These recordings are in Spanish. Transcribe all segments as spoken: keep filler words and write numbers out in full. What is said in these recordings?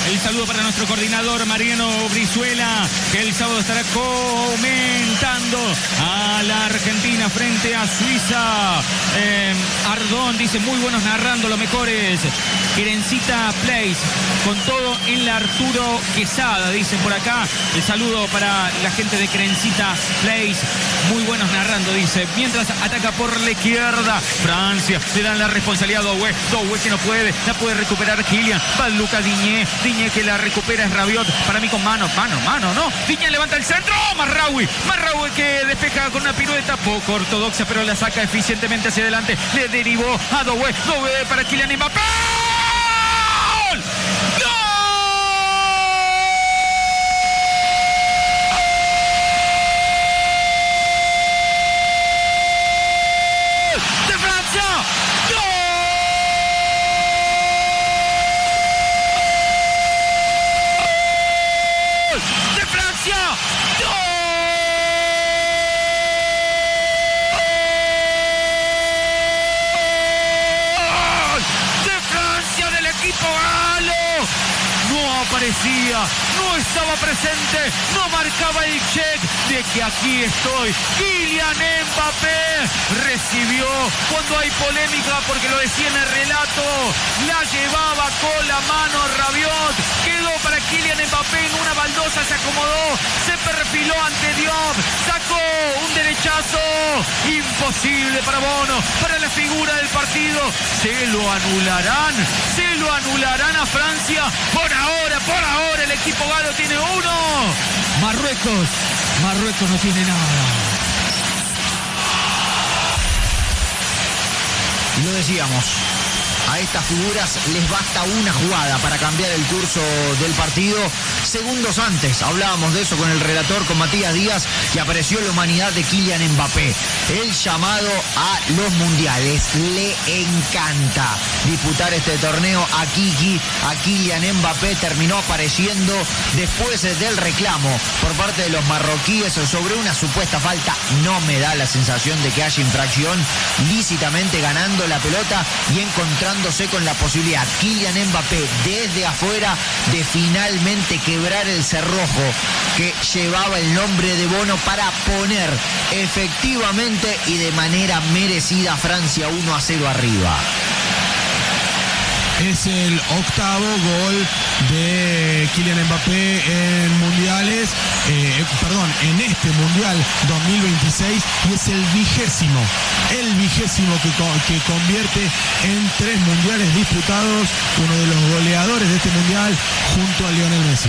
El saludo para nuestro coordinador Mariano Brizuela, que el sábado estará comentando a la Argentina frente a Suiza. Eh, Ardón dice, muy buenos narrando, lo mejores. Querencita Place, con todo en la Arturo Quesada, dicen por acá. El saludo para la gente de Querencita Place, muy buenos narrando, dice. Mientras ataca por la izquierda Francia, le dan la responsabilidad a Doué. Doué que no puede, la puede recuperar Kylian. Va Luca Diñé, Diñé que la recupera es Rabiot. Para mí con mano, mano, mano, no. Diñé levanta el centro, Marraoui. Marraoui que despeja con una pirueta poco ortodoxa, pero la saca eficientemente hacia adelante. Le derivó a Doué. Doué para Kylian Mbappé. Parecía, no estaba presente, no marcaba el check de que aquí estoy. Kylian Mbappé recibió cuando hay polémica, porque lo decía en el relato, la llevaba con la mano Rabiot, quedó para Kylian Mbappé en una baldosa, se acomodó, se perfiló ante Diop, sacó un derechazo imposible para Bono, para la figura del partido. Se lo anularán, se lo anularán a Francia. Por ahora, por ahora el equipo galo tiene uno. Marruecos, Marruecos no tiene nada. Y lo decíamos, a estas figuras les basta una jugada para cambiar el curso del partido. Segundos antes hablábamos de eso con el relator, con Matías Díaz, que apareció la humanidad de Kylian Mbappé. El llamado a los mundiales. Le encanta disputar este torneo a Kiki, a Kylian Mbappé. Terminó apareciendo después del reclamo por parte de los marroquíes sobre una supuesta falta. No me da la sensación de que haya infracción, lícitamente ganando la pelota y encontrándose con la posibilidad Kylian Mbappé desde afuera de finalmente quebrar el cerrojo que llevaba el nombre de Bono para poner efectivamente y de manera merecida Francia uno a cero arriba. Es el octavo gol de Kylian Mbappé en mundiales, eh, perdón, en este mundial dos mil veintiséis, y es el vigésimo, el vigésimo que, que convierte en tres mundiales disputados, uno de los goleadores de este mundial junto a Lionel Messi.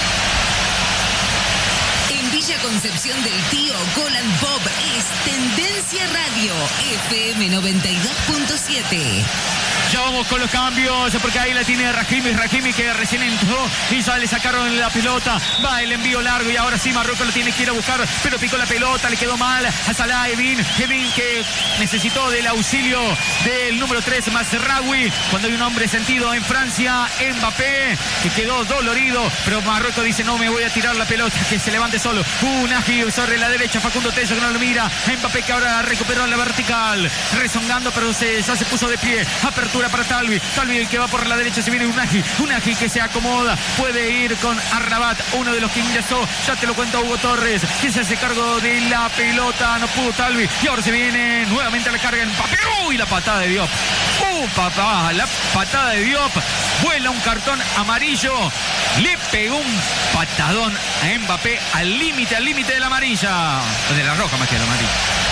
Villa Concepción del Tío, Golan Pop es Tendencia Radio F M noventa y dos punto siete. Ya vamos con los cambios, porque ahí la tiene Rahimi, Rahimi que recién entró y ya le sacaron la pelota, va el envío largo y ahora sí Marruecos lo tiene que ir a buscar, pero picó la pelota, le quedó mal a Salah Evin, Evin que necesitó del auxilio del número tres Mazraoui, cuando hay un hombre sentido en Francia, Mbappé, que quedó dolorido, pero Marruecos dice no me voy a tirar la pelota, que se levante solo, un ágil sobre la derecha, Facundo Tello que no lo mira, Mbappé que ahora recuperó la vertical, rezongando pero se, ya se puso de pie, apertura para Talvi, Talvi el que va por la derecha, se viene un ágil, un ágil que se acomoda, puede ir con Arrabat, uno de los que ingresó, ya te lo cuenta Hugo Torres, que se hace cargo de la pelota, no pudo Talvi, y ahora se viene nuevamente a la carga en Mbappé, uy, la patada de Diop, uh, papá, la patada de Diop, vuela un cartón amarillo, le pegó un patadón a Mbappé al límite, al límite de la amarilla, de la roja más que de la amarilla.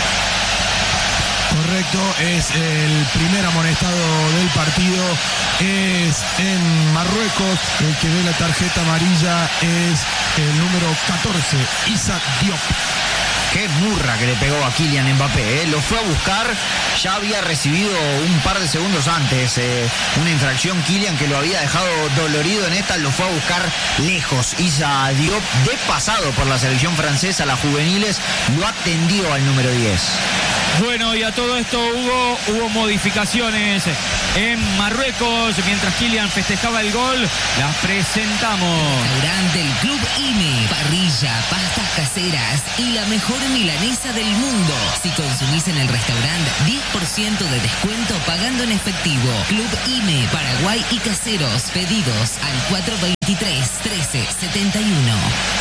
Correcto, es el primer amonestado del partido, es en Marruecos, el que ve la tarjeta amarilla es el número catorce, Issa Diop. Qué murra que le pegó a Kylian Mbappé, ¿eh? Lo fue a buscar, ya había recibido un par de segundos antes eh, una infracción Kylian que lo había dejado dolorido en esta, lo fue a buscar lejos. Issa Diop, de pasado por la selección francesa, las juveniles, lo atendió al número diez. Bueno, y a todo esto hubo, hubo modificaciones en Marruecos. Mientras Kylian festejaba el gol, las presentamos. Restaurante del Club I M E, parrilla, pastas caseras y la mejor milanesa del mundo. Si consumís en el restaurante, diez por ciento de descuento pagando en efectivo. Club I M E, Paraguay y Caseros. Pedidos al cuatro dos setenta y uno.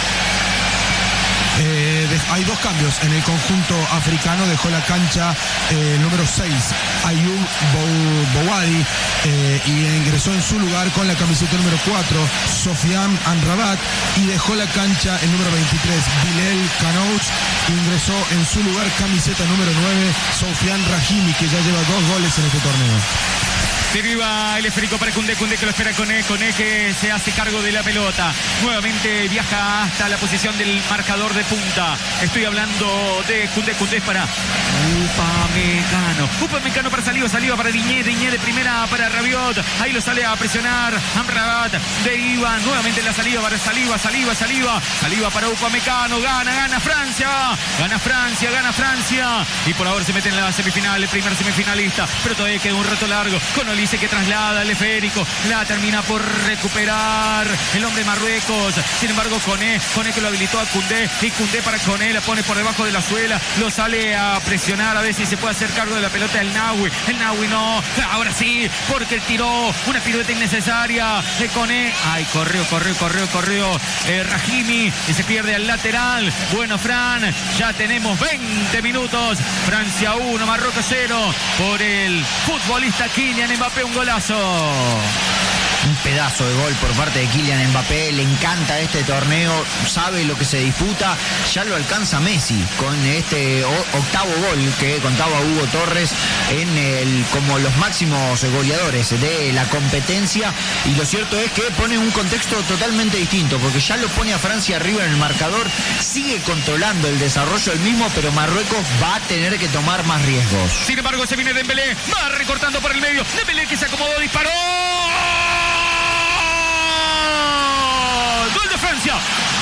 Eh, de, hay dos cambios en el conjunto africano. Dejó la cancha eh, el número seis, Ayub Bouadi, eh, y ingresó en su lugar con la camiseta número cuatro, Sofiane Amrabat, y dejó la cancha el número veintitrés, Bilal Kanouch, ingresó en su lugar camiseta número nueve, Soufiane Rahimi, que ya lleva dos goles en este torneo. Deriva el esférico para Koundé, Koundé que lo espera Koné, Koné que se hace cargo de la pelota. Nuevamente viaja hasta la posición del marcador de punta. Estoy hablando de Koundé, Koundé para Upamecano. Upamecano para Saliba, Saliba para Diñé, Diñé de primera para Rabiot. Ahí lo sale a presionar Amrabat. Deriva nuevamente la salida para Saliba, Saliba, Saliba. Saliba para Upamecano. Gana, gana Francia. Gana Francia, gana Francia. Y por ahora se mete en la semifinal, el primer semifinalista. Pero todavía queda un rato largo. Con Olise que traslada el esférico, la termina por recuperar el hombre Marruecos. Sin embargo, Koné, Koné que lo habilitó a Koundé, y Koundé para Koné, la pone por debajo de la suela, lo sale a presionar a ver si se puede hacer cargo de la pelota el Nahui. El Nahui no, ahora sí, porque tiró una pirueta innecesaria de Koné. Ay, corrió, corrió, corrió, corrió eh, Rahimi, y se pierde al lateral. Bueno, Fran, ya tenemos veinte minutos. Francia uno, Marruecos cero, por el futbolista Kylian Mbappé. Un golazo. Un pedazo de gol por parte de Kylian Mbappé. Le encanta este torneo, sabe lo que se disputa. Ya lo alcanza Messi con este octavo gol que contaba Hugo Torres en el, como los máximos goleadores de la competencia. Y lo cierto es que pone un contexto totalmente distinto, porque ya lo pone a Francia arriba en el marcador, sigue controlando el desarrollo del mismo, pero Marruecos va a tener que tomar más riesgos. Sin embargo, se viene Dembélé, va recortando por el medio. Dembélé que se acomodó, disparó. Gol de Francia,